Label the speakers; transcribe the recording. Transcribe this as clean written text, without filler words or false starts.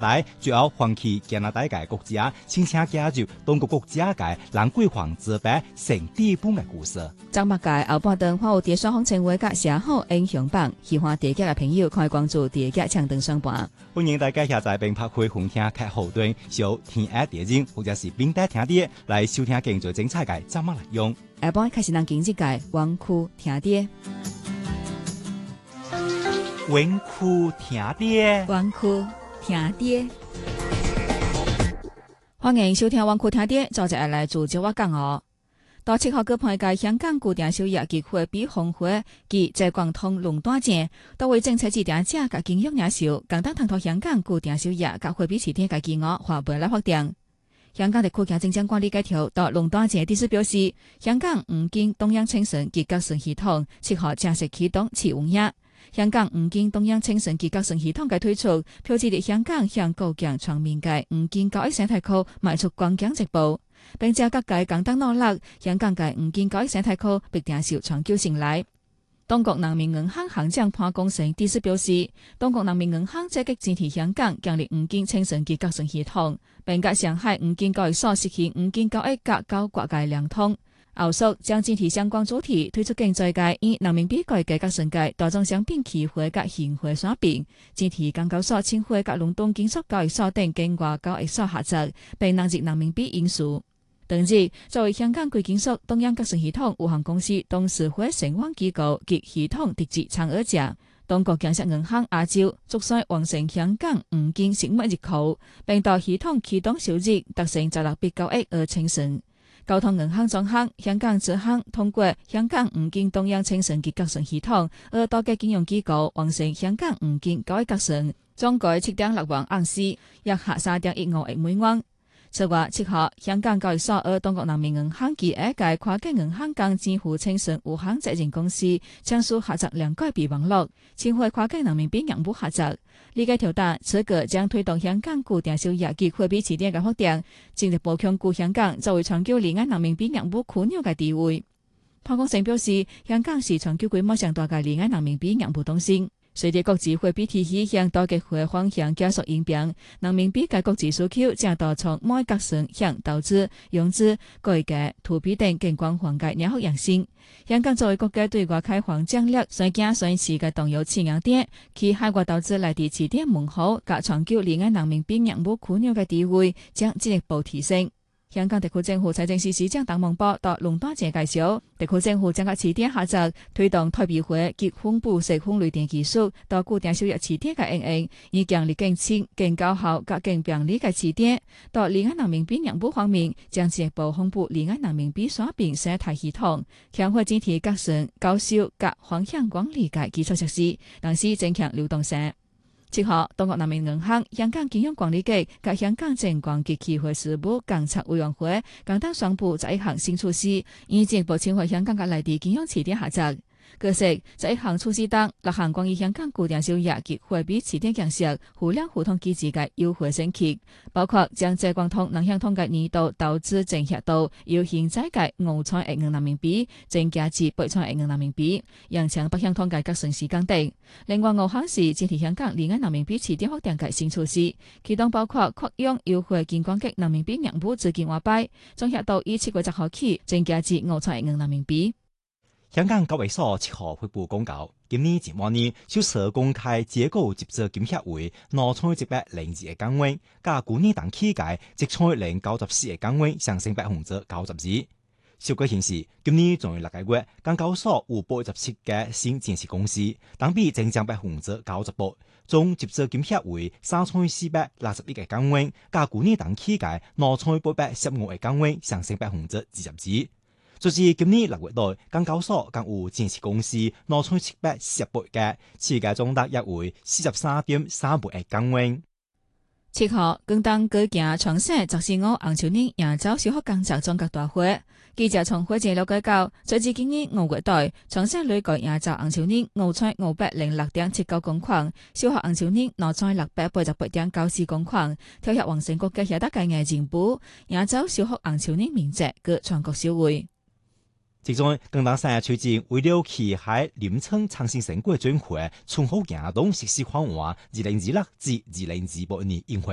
Speaker 1: 大，最後放棄加拿大嘅國家，申請加入中國國家嘅蘭桂坊資本成地本嘅故事。
Speaker 2: 張伯介後半段發佈雙方稱話嘅寫好英雄榜，喜歡電影嘅朋友可以關注電影搶登上榜。
Speaker 1: 歡迎大家下載並拍開紅聽劇後段，小天愛電影或者是冰帶聽啲來收聽更最精彩嘅節目內容。
Speaker 2: 下半開始讓經濟界灣區聽啲。
Speaker 1: 灣區聽啲，
Speaker 2: 灣區聽啲。歡迎收聽灣區聽啲，早就來做節目講哦。到7號舉辦嘅香港古典小藝結會比峰會及在廣通龍端節，多位政策指定者嘅經驗領袖，共同探討香港古典小藝及會比起點嘅計劃和未來發展。香港特區行政長官李家超到龍端節啲時表示，香港5間東洋青城及革新系統7號正式啟動試運營。香港5間東洋青城及革新系統嘅推出，標誌住香港向構建全面嘅5間教育生態區邁出關鍵一步，並且各界共同努力，香港嘅5間教育生態區必定受長久信賴。中國人民銀行行長潘功勝啲時表示，中國人民銀行積極支持香港建立5間青城及革新系統，並喺上海5間交易所實現5間交易及交國界兩通。後續將支持相關主題推出經濟界以人民幣改革新界多種商品期貨及現貨選品，支持港交所、清匯及倫敦金屬交易所等境外交易所合作，並納入人民幣因素。同日，作為香港貴金屬東洋革新系統有限公司董事會承辦機構及系統直接參與者，中國建設銀行亞洲祝賽完成香港5間實物入口，並到系統啟動首日達成16筆交易而稱成。交通銀行總行、香港支行通過香港5間東洋青城及革新系統，而多個金融機構完成香港5間交易革新，總計7.6萬盎司，約下3.15億美元。此外，7號香港交易所與中國人民銀行及一間跨境銀行間支付青城有限責任公司簽署合作兩個備忘錄，簽回跨境人民幣業務合作。呢個條達，此舉將推動香港古典小藝及會比起點嘅發展，進一步鞏固香港作為全球離岸人民幣業務樞紐嘅地位。潘功勝表示，香港是全球規模上大嘅離岸人民幣業務中心。隨着國際貨幣體系向多極化方向加速演變，人民幣嘅國際需求正導從每革新向投資、融資、改革、投幣等更廣泛嘅兩項形成。香港作為國家對外開放戰略隨經隨時嘅重要起源點，其海外投資來地起點門戶及長久離岸人民幣業務樞紐嘅地位將進一步提升。香港特區政府財政司司長陳茂波到龍端節介紹，特區政府將個起點合作推動台幣匯及分布式分類電技術到古典小藝起點嘅應用，以建立更清、更高效及更便利嘅起點。到離岸人民幣業務方面，將進一步公布離岸人民幣選品生態系統，強化整體革新、高效及方向管理嘅基礎設施，同時增強流動性。7號，中國人民銀行、香港金融管理局及香港證券及期貨事務監察委員會共同宣布這一項新措施，以進一步強化香港嘅內地金融起點合作。據悉，這一項措施當6項關於香港古典小藝及會比起點形式互聯互通機制嘅優惠升級，包括將在廣通南向通嘅年度投資淨額度由現在嘅500億元人民幣增加至800億元人民幣，延長北向通嘅革新時間等。另外5項是支持香港離岸人民幣起點發展嘅新措施，其中包括擴容優惠金管局人民幣業務資金外幣，總額度以7月10號起增加至500億元人民幣。
Speaker 1: 香港交易所7號發布公告，今年前半年首次公開解雇接觸金協會挪出102嘅崗位，加去年同期間接觸94嘅崗位上升92%。數據顯示，今年仲有6個月，港交所有87嘅新上市公司，同比增長98%，總接觸金協會3461嘅崗位，加去年同期間挪出815嘅崗位上升22%。就是今年6月內，港交所共有上市公司挪出748嘅，市價總值約為43.38億港元。
Speaker 2: 7號，廣東舉行長城15紅樹林亞洲小學工作總結大會，記者從會前了解到，截至今年5月內，長城累計亞洲紅樹林挪出506.79公頃，小學紅樹林挪出688.94公頃，跳躍完成國家曉得嘅嘅進步，亞洲小學紅樹林面積居全國首位。
Speaker 1: 其中，廣東省最近為了其喺廉政創新成果轉會，從好行動實施方案2026至2028年應會。